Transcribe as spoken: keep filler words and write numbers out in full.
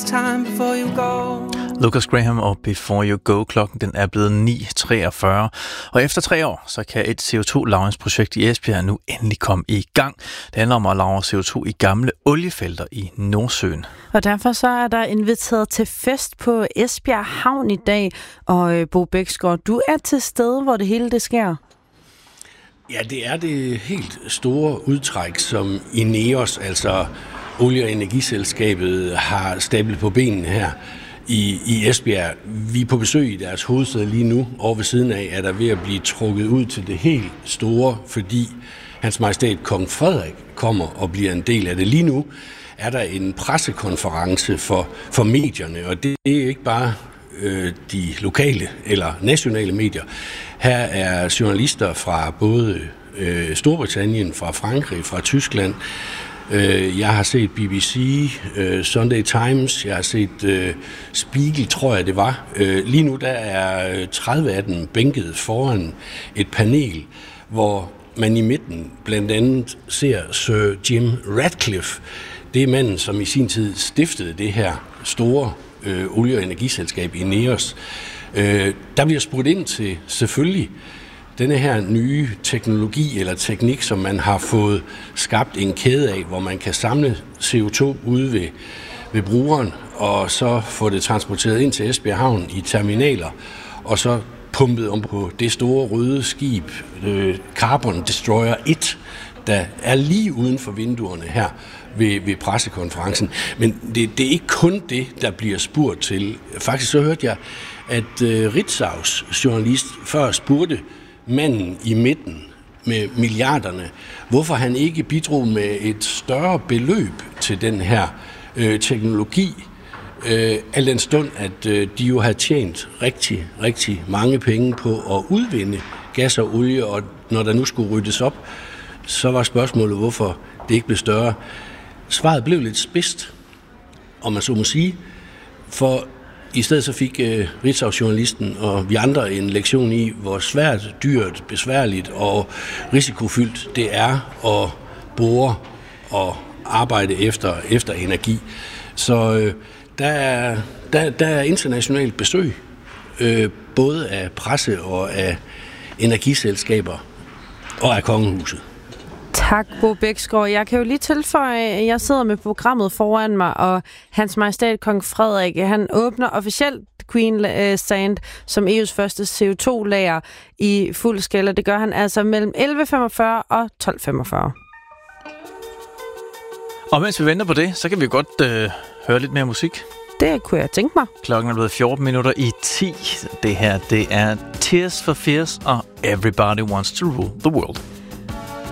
time before you go. Lucas Graham og Before You Go. Klokken den er blevet ni treogfyrre. Og efter tre år, så kan et C O to lagringsprojekt i Esbjerg nu endelig komme i gang. Det handler om at lagre C O to i gamle oliefelter i Nordsøen. Og derfor så er der inviteret til fest på Esbjerg Havn i dag. Og Bo Bæksgaard, du er til stede, hvor det hele det sker. Ja, det er det helt store udtræk, som INEOS, altså olie- og energiselskabet, har stablet på benene her i, i Esbjerg. Vi er på besøg i deres hovedsæde lige nu. Over ved siden af er der ved at blive trukket ud til det helt store, fordi Hans Majestæt Kong Frederik kommer og bliver en del af det. Lige nu er der en pressekonference for, for medierne, og det er ikke bare øh, de lokale eller nationale medier. Her er journalister fra både øh, Storbritannien, fra Frankrig, fra Tyskland. Øh, jeg har set B B C, øh, Sunday Times, jeg har set øh, Spiegel, tror jeg det var. Øh, lige nu der er tredive af dem bænket foran et panel, hvor man i midten blandt andet ser Sir Jim Ratcliffe. Det er manden, som i sin tid stiftede det her store øh, olie- og energiselskab INEOS. Øh, der bliver spurgt ind til selvfølgelig denne her nye teknologi eller teknik, som man har fået skabt en kæde af, hvor man kan samle C O to ude ved, ved brugeren, og så få det transporteret ind til Esbjerg Havn i terminaler, og så pumpet om på det store røde skib, øh, Carbon Destroyer et, der er lige uden for vinduerne her ved, ved pressekonferencen. Men det, det er ikke kun det, der bliver spurgt til. Faktisk så hørte jeg, at øh, Ritzaus journalist før spurgte manden i midten med milliarderne, hvorfor han ikke bidrog med et større beløb til den her øh, teknologi, øh, al den stund, at øh, de jo har tjent rigtig, rigtig mange penge på at udvinde gas og olie, og når der nu skulle ryddes op, så var spørgsmålet, hvorfor det ikke blev større. Svaret blev lidt spidst, om man så må sige, for i stedet så fik uh, Ritzau-journalisten og vi andre en lektion i, hvor svært, dyrt, besværligt og risikofyldt det er at bore og arbejde efter, efter energi. Så uh, der, er, der, der er internationalt besøg, uh, både af presse og af energiselskaber og af kongehuset. Tak, Bo Bæksgaard. Jeg kan jo lige tilføje, at jeg sidder med programmet foran mig, og Hans Majestæt Kong Frederik, han åbner officielt Queen Sand som E U's første C O to lager i fuld skala. Det gør han altså mellem elleve femogfyrre og tolv femogfyrre. Og mens vi venter på det, så kan vi godt øh, høre lidt mere musik. Det kunne jeg tænke mig. Klokken er blevet fjorten minutter i ti. Det her, det er Tears for Fears og Everybody Wants to Rule the World.